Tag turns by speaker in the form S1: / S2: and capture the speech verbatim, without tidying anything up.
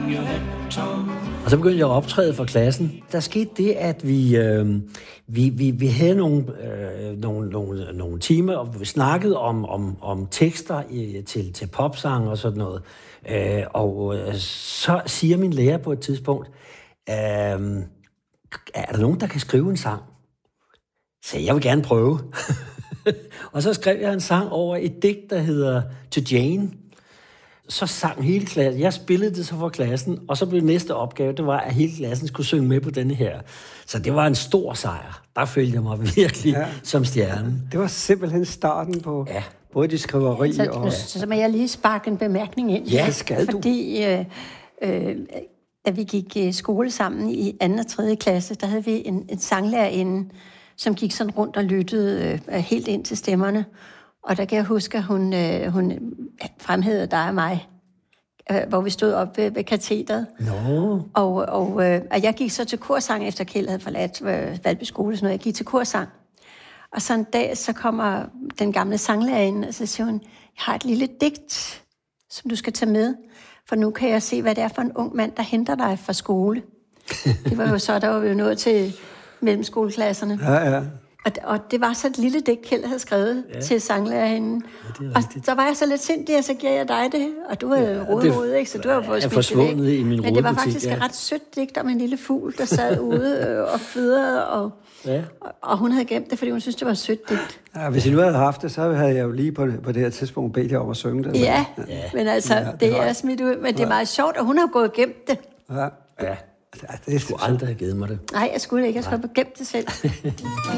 S1: Og så begyndte jeg at optræde for klassen. Der skete det, at vi, øh, vi, vi, vi havde nogle, øh, nogle, nogle, nogle timer, og vi snakkede om, om, om tekster i, til, til popsang og sådan noget. Øh, og øh, så siger min lærer på et tidspunkt, øh, er der nogen, der kan skrive en sang? Så jeg vil gerne prøve. Og så skrev jeg en sang over et digt, der hedder To Jane. Så sang hele klassen. Jeg spillede det så for klassen, og så blev næste opgave, det var, at hele klassen skulle synge med på denne her. Så det var en stor sejr. Der følte jeg mig virkelig ja. som stjerne.
S2: Det var simpelthen starten på
S1: ja.
S2: både de skriveri
S3: ja, så,
S2: og...
S3: Så, så må jeg lige sparke en bemærkning ind.
S1: Ja, skal du.
S3: Fordi øh, øh, da vi gik i skole sammen i anden og tredje klasse, der havde vi en, en sanglærerinde, som gik sådan rundt og lyttede øh, helt ind til stemmerne. Og der kan jeg huske, at hun, øh, hun fremhævede dig og mig, øh, hvor vi stod op ved, ved katedret.
S1: No.
S3: Og, og, øh, og jeg gik så til korsang, efter Kjeld havde forladt øh, Valby skole. Så jeg gik til korsang. Og så en dag, så kommer den gamle sanglærerinde, og så siger hun, jeg har et lille digt, som du skal tage med. For nu kan jeg se, hvad det er for en ung mand, der henter dig fra skole. Det var jo så, der var vi jo nået til mellemskoleklasserne.
S2: Ja, ja.
S3: Og, og det var så et lille digt, Kjeld havde skrevet ja. til sanglærerinden. Ja, og så var jeg så lidt sindig, og så giver jeg dig det. Og du er ja, rodehoved, ikke? Så du har fået
S1: smidt forsvundet det i min rodebutik.
S3: Men det var faktisk ja. et ret sødt digt om en lille fugl, der sad ude og fødede. Og, ja. og, og hun havde gemt det, fordi hun synes, det var et sødt digt.
S2: Ja, hvis I nu havde haft det, så havde jeg jo lige på det, på det her tidspunkt bedt jer om at synge det.
S3: Ja, men, ja. men altså, ja, det, det er smidt ud. Men det er meget sjovt, og hun har gået og gemt det.
S2: Ja,
S1: ja.
S2: Ja, det
S1: skulle aldrig have givet mig det.
S3: Nej, jeg skulle ikke. Jeg skulle have gemt det selv.